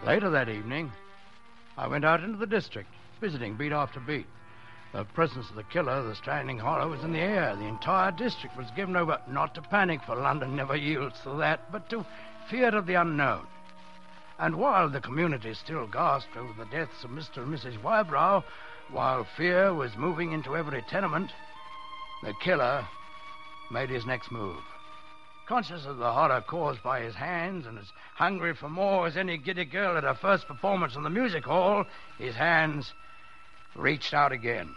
Later that evening, I went out into the district, visiting beat after beat. The presence of the killer, the strangling horror, was in the air. The entire district was given over, not to panic, for London never yields to that, but to fear of the unknown. And while the community still gasped over the deaths of Mr. and Mrs. Wybrow, while fear was moving into every tenement, the killer made his next move. Conscious of the horror caused by his hands and as hungry for more as any giddy girl at her first performance in the music hall, his hands reached out again.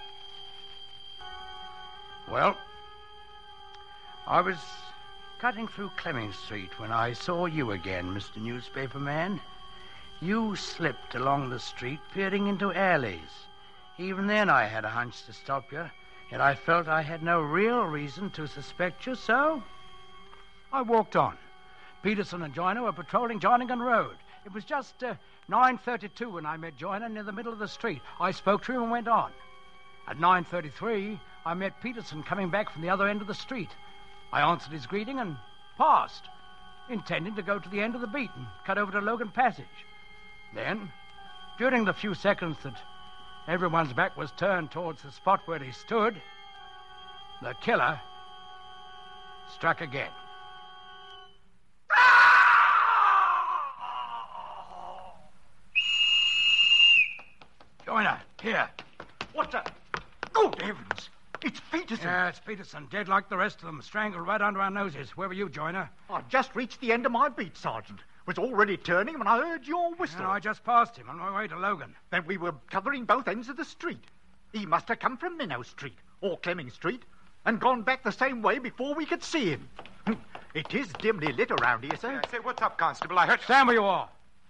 Well, I was cutting through Clemming Street when I saw you again, Mr. Newspaper Man. You slipped along the street, peering into alleys. Even then I had a hunch to stop you, yet I felt I had no real reason to suspect you, so I walked on. Peterson and Joyner were patrolling Jarningham Road. It was just 9:32 when I met Joyner near the middle of the street. I spoke to him and went on. At 9:33, I met Peterson coming back from the other end of the street. I answered his greeting and passed, intending to go to the end of the beat and cut over to Logan Passage. Then, during the few seconds that everyone's back was turned towards the spot where he stood, the killer struck again. Joyner, here. What the... Good heavens! It's Peterson. Yeah, it's Peterson, dead like the rest of them, strangled right under our noses. Where were you, Joyner? I'd just reached the end of my beat, Sergeant. Was already turning when I heard your whistle. No, I just passed him on my way to Logan. Then we were covering both ends of the street. He must have come from Minnow Street, or Clemming Street, and gone back the same way before we could see him. It is dimly lit around here, sir. Say, what's up, Constable? I heard... Stand where you are.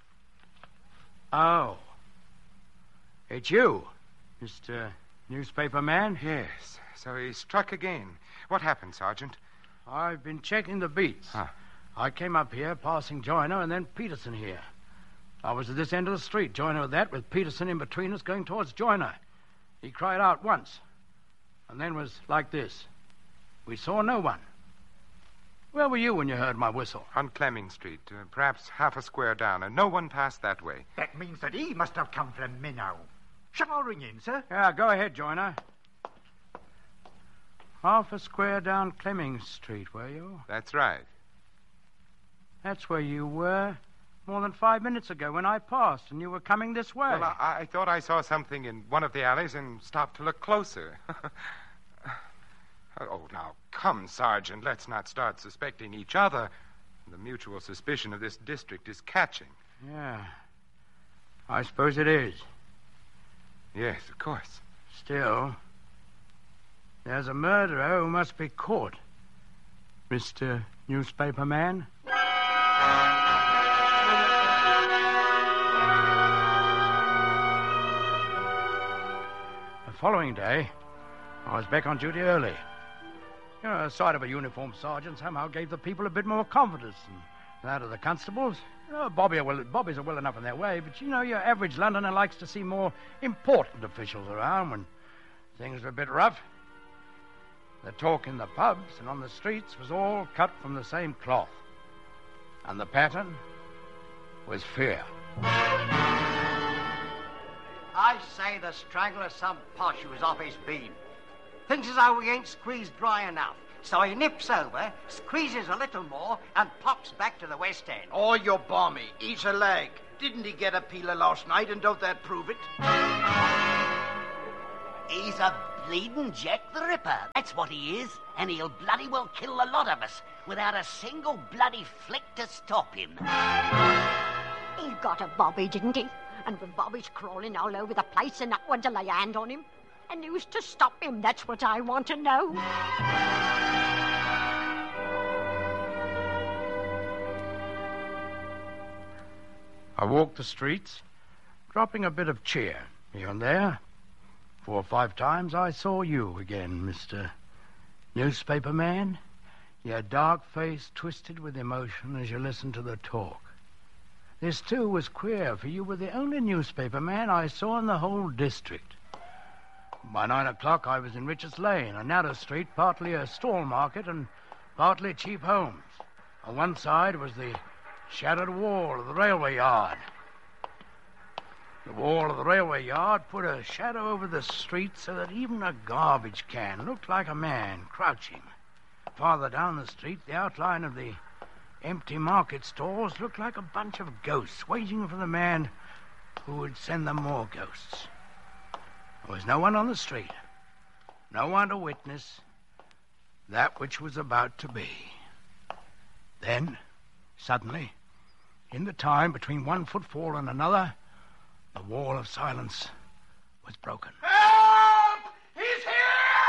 Oh. It's you, Mr. Newspaper Man? Yes. So he struck again. What happened, Sergeant? I've been checking the beats. Huh. I came up here, passing Joyner, and then Peterson here. I was at this end of the street, Joyner at that, with Peterson in between us going towards Joyner. He cried out once, and then was like this. We saw no one. Where were you when you heard my whistle? On Clemming Street, perhaps half a square down, and no one passed that way. That means that he must have come from Minnow. Shall I ring in, sir? Yeah, go ahead, Joyner. Half a square down Clemming Street, were you? That's right. That's where you were more than 5 minutes ago when I passed and you were coming this way. Well, I thought I saw something in one of the alleys and stopped to look closer. Oh, now, come, Sergeant. Let's not start suspecting each other. The mutual suspicion of this district is catching. Yeah. I suppose it is. Yes, of course. Still, there's a murderer who must be caught, Mr. Newspaper Man. The following day, I was back on duty early. You know, the sight of a uniformed sergeant somehow gave the people a bit more confidence than that of the constables. You know, Bobbies are well enough in their way, but you know, your average Londoner likes to see more important officials around when things are a bit rough. The talk in the pubs and on the streets was all cut from the same cloth. And the pattern was fear. I say the strangler's some posh who's off his bean. Thinks as how he ain't squeezed dry enough. So he nips over, squeezes a little more, and pops back to the West End. Oh, you're balmy. He's a leg. Didn't he get a peeler last night, and don't that prove it? He's a bleeding Jack the Ripper. That's what he is. And he'll bloody well kill a lot of us without a single bloody flick to stop him. He got a Bobby, didn't he? And with Bobby's crawling all over the place and not one to lay a hand on him. And who's to stop him? That's what I want to know. I walked the streets, dropping a bit of cheer here and there. 4 or 5 times I saw you again, Mr. Newspaper Man. Your dark face twisted with emotion as you listened to the talk. This, too, was queer, for you were the only newspaper man I saw in the whole district. By 9 o'clock, I was in Richards Lane, a narrow street, partly a stall market and partly cheap homes. On one side was the shattered wall of the railway yard. The wall of the railway yard put a shadow over the street so that even a garbage can looked like a man crouching. Farther down the street, the outline of the empty market stalls looked like a bunch of ghosts waiting for the man who would send them more ghosts. There was no one on the street, no one to witness that which was about to be. Then, suddenly, in the time between one footfall and another, the wall of silence was broken. Help! He's here!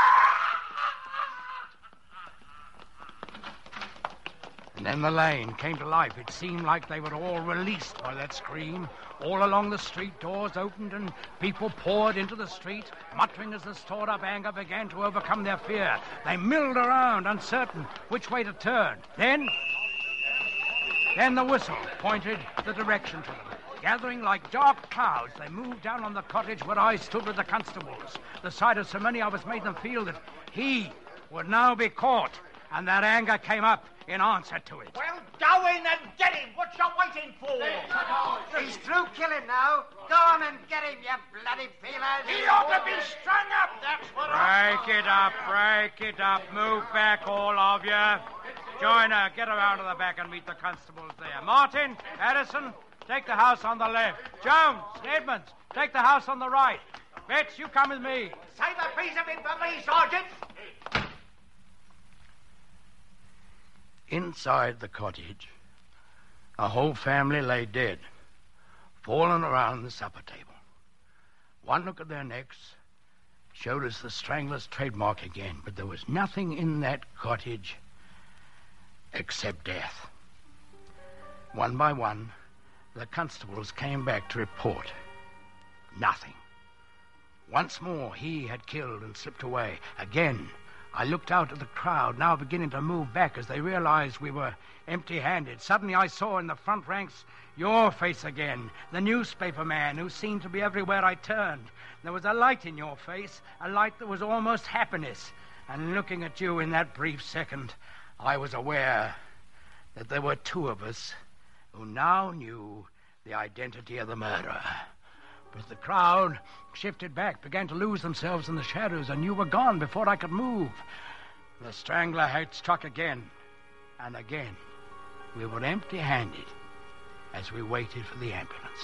And then the lane came to life. It seemed like they were all released by that scream. All along the street, doors opened and people poured into the street, muttering as the stored-up anger began to overcome their fear. They milled around, uncertain which way to turn. Then the whistle pointed the direction to them. Gathering like dark clouds, they moved down on the cottage where I stood with the constables. The sight of so many of us made them feel that he would now be caught, and that anger came up in answer to it. Well, go in and get him. What you waiting for? He's through killing now. Go on and get him, you bloody feelers. He ought to be strung up. That's what Break it up. Move back, all of you. Joiner, get around to the back and meet the constables there. Martin, Addison, take the house on the left. Jones, Edmonds, take the house on the right. Betts, you come with me. Save a piece of it for me, Sergeant. Inside the cottage, a whole family lay dead, fallen around the supper table. One look at their necks showed us the strangler's trademark again, but there was nothing in that cottage except death. One by one, the constables came back to report. Nothing. Once more, he had killed and slipped away. Again, I looked out at the crowd, now beginning to move back as they realized we were empty-handed. Suddenly I saw in the front ranks your face again, the newspaper man who seemed to be everywhere I turned. There was a light in your face, a light that was almost happiness. And looking at you in that brief second, I was aware that there were two of us who now knew the identity of the murderer. But the crowd shifted back, began to lose themselves in the shadows, and you were gone before I could move. The strangler had struck again, and again. We were empty-handed as we waited for the ambulance.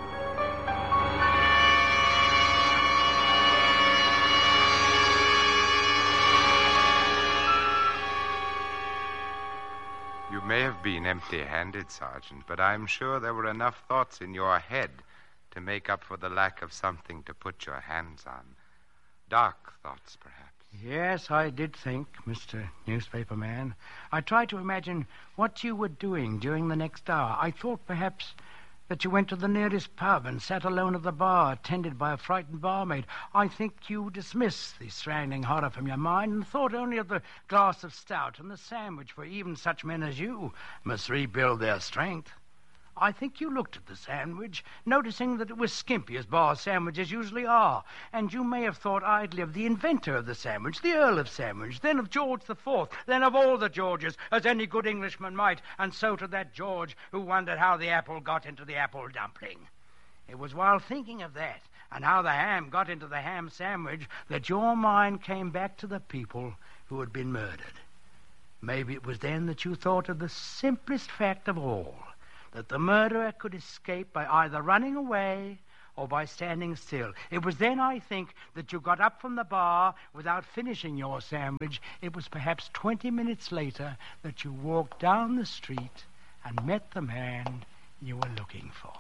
You may have been empty-handed, Sergeant, but I'm sure there were enough thoughts in your head to make up for the lack of something to put your hands on. Dark thoughts, perhaps. Yes, I did think, Mr. Newspaper Man. I tried to imagine what you were doing during the next hour. I thought perhaps that you went to the nearest pub and sat alone at the bar, attended by a frightened barmaid. I think you dismissed the strangling horror from your mind and thought only of the glass of stout and the sandwich, for even such men as you must rebuild their strength. I think you looked at the sandwich, noticing that it was skimpy, as bar sandwiches usually are, and you may have thought idly of the inventor of the sandwich, the Earl of Sandwich, then of George IV, then of all the Georges, as any good Englishman might, and so to that George who wondered how the apple got into the apple dumpling. It was while thinking of that, and how the ham got into the ham sandwich, that your mind came back to the people who had been murdered. Maybe it was then that you thought of the simplest fact of all, that the murderer could escape by either running away or by standing still. It was then, I think, that you got up from the bar without finishing your sandwich. It was perhaps 20 minutes later that you walked down the street and met the man you were looking for.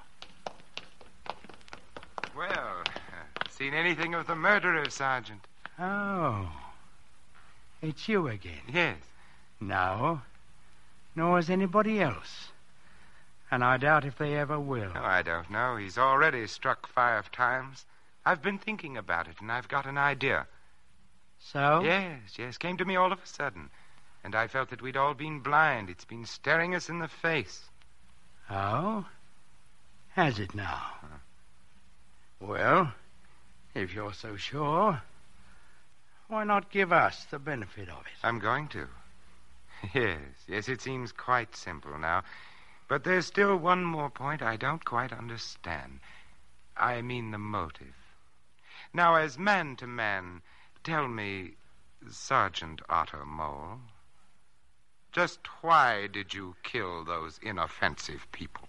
Well, seen anything of the murderer, Sergeant? Oh, it's you again. Yes. No, nor is anybody else. And I doubt if they ever will. Oh, I don't know. He's already struck 5 times. I've been thinking about it, and I've got an idea. So? Yes. Came to me all of a sudden. And I felt that we'd all been blind. It's been staring us in the face. Oh? Has it now? Well, if you're so sure, why not give us the benefit of it? I'm going to. Yes, it seems quite simple now. But there's still one more point I don't quite understand. I mean the motive. Now, as man to man, tell me, Sergeant Otto Mole, just why did you kill those inoffensive people?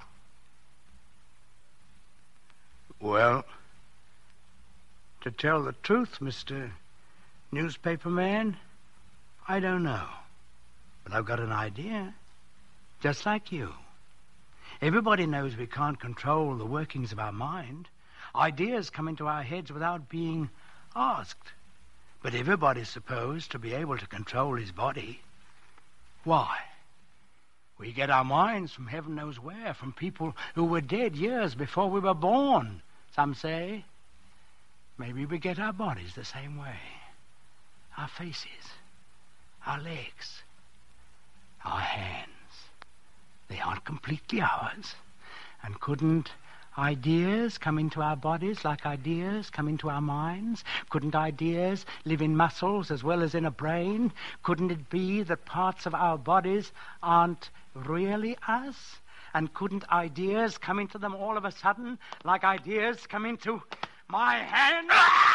Well, to tell the truth, Mr. Newspaper Man, I don't know. But I've got an idea, just like you. Everybody knows we can't control the workings of our mind. Ideas come into our heads without being asked. But everybody's supposed to be able to control his body. Why? We get our minds from heaven knows where, from people who were dead years before we were born, some say. Maybe we get our bodies the same way. Our faces, our legs, our hands. They aren't completely ours. And couldn't ideas come into our bodies like ideas come into our minds? Couldn't ideas live in muscles as well as in a brain? Couldn't it be that parts of our bodies aren't really us? And couldn't ideas come into them all of a sudden like ideas come into my hand?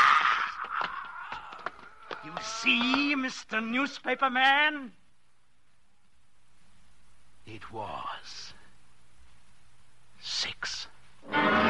You see, Mr. Newspaper Man? It was 6.